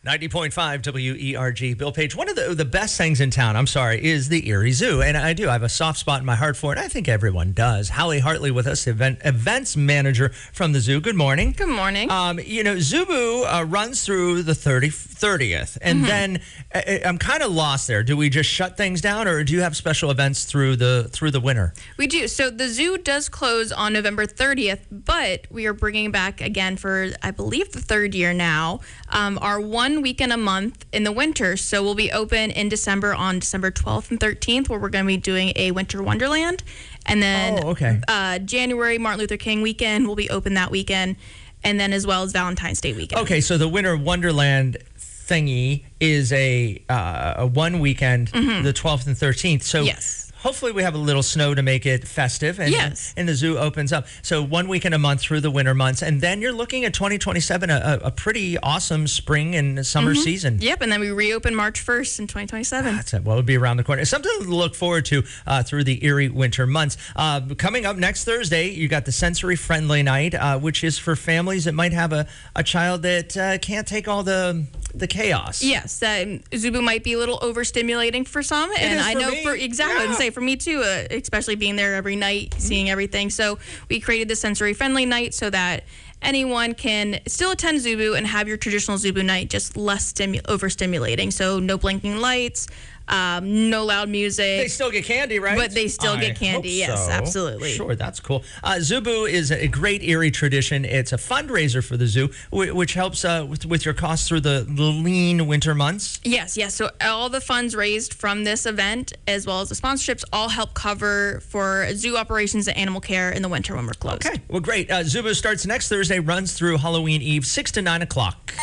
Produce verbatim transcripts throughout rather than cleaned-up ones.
ninety point five W E R G. Bill Page, one of the, the best things in town, I'm sorry, is the Erie Zoo. And I do. I have a soft spot in my heart for it. I think everyone does. Hallie Hartley with us, event, events manager from the zoo. Good morning. Good morning. Um, you know, Zubu uh, runs through the thirtieth. And mm-hmm. then uh, I'm kind of lost there. Do we just shut things down, or do you have special events through the through the winter? We do. So the zoo does close on November thirtieth, but we are bringing back again for, I believe, the third year now, um, our one weekend a month in the winter. So we'll be open in December on December twelfth and thirteenth, where we're going to be doing a winter wonderland. And then oh, okay. uh, January, Martin Luther King weekend, will be open that weekend. And then as well as Valentine's Day weekend. Okay, so the winter wonderland thingy is a uh, a one weekend, mm-hmm. the twelfth and thirteenth. So yes. Hopefully we have a little snow to make it festive, and, yes. and the zoo opens up. So one weekend a month through the winter months, and then you're looking at twenty twenty-seven, a, a pretty awesome spring and summer mm-hmm. season. Yep, and then we reopen March first in twenty twenty-seven. That's it. Well, it'll be around the corner. It's something to look forward to uh, through the Erie winter months. Uh, coming up next Thursday, you got the Sensory Friendly Night, uh, which is for families that might have a, a child that uh, can't take all the the chaos. Yes, uh, Zubu might be a little overstimulating for some, it and is I for know me. for exactly, yeah. I'd say for me too, uh, especially being there every night, mm-hmm. seeing everything. So we created the Sensory Friendly Night so that anyone can still attend Zubu and have your traditional Zubu night, just less stimu- overstimulating. So no blinking lights. Um, no loud music. They still get candy, right? But they still I get candy, yes, so. absolutely. Sure, that's cool. Uh, Zubu is a great Erie tradition. It's a fundraiser for the zoo, which helps uh, with, with your costs through the, the lean winter months. Yes, yes. So all the funds raised from this event, as well as the sponsorships, all help cover for zoo operations and animal care in the winter when we're closed. Okay, well, great. Uh, Zubu starts next Thursday, runs through Halloween Eve, six to nine o'clock.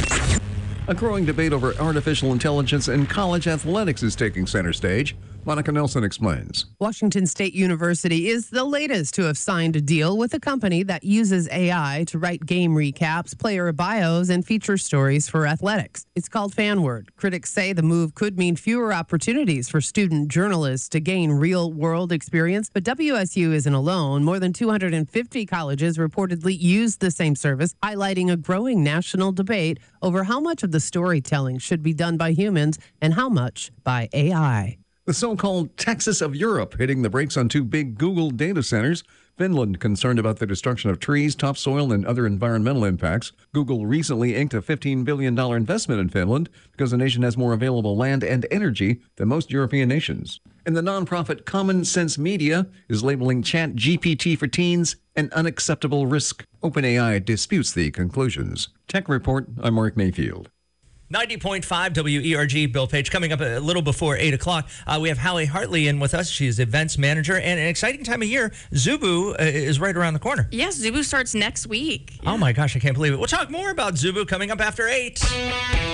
A growing debate over artificial intelligence in college athletics is taking center stage. Monica Nelson explains. Washington State University is the latest to have signed a deal with a company that uses A I to write game recaps, player bios, and feature stories for athletics. It's called FanWord. Critics say the move could mean fewer opportunities for student journalists to gain real-world experience, but W S U isn't alone. More than two hundred fifty colleges reportedly use the same service, highlighting a growing national debate over how much of the storytelling should be done by humans and how much by A I. The so-called Texas of Europe hitting the brakes on two big Google data centers. Finland concerned about the destruction of trees, topsoil, and other environmental impacts. Google recently inked a fifteen billion dollars investment in Finland because the nation has more available land and energy than most European nations. And the nonprofit Common Sense Media is labeling Chat G P T for teens an unacceptable risk. OpenAI disputes the conclusions. Tech Report, I'm Mark Mayfield. ninety point five W E R G, Bill Page. Coming up a little before eight o'clock, uh, we have Hallie Hartley in with us. She is events manager, and an exciting time of year. Zubu uh, is right around the corner. Yes, Zubu starts next week. Yeah. Oh my gosh, I can't believe it. We'll talk more about Zubu coming up after eight.